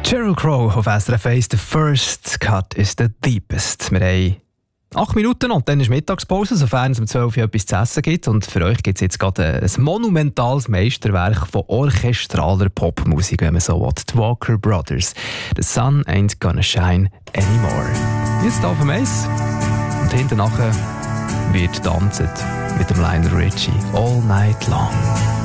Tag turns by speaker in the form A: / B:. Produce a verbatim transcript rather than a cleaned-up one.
A: Sheryl Crow auf S R F eins. The first cut is the deepest. Wir haben acht Minuten und dann ist Mittagspause, sofern es um zwölf Uhr etwas zu essen gibt. Und für euch gibt es jetzt gerade ein monumentales Meisterwerk von orchestraler Popmusik, wenn man so will. Die Walker Brothers. The sun ain't gonna shine anymore. Jetzt auf dem Eis. Und hinten nachher wird tanzt mit dem Lionel Richie all night long.